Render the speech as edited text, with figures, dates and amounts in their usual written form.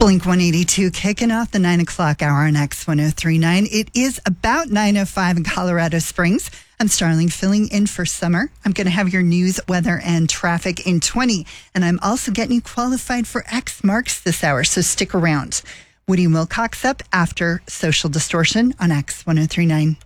Blink 182 kicking off the 9 o'clock hour on X1039. It is about 9:05 in Colorado Springs. I'm Starling filling in for Summer. I'm going to have your news, weather, and traffic in 20. And I'm also getting you qualified for X Marks this hour, so stick around. Woody Wilcox up after Social Distortion on X1039.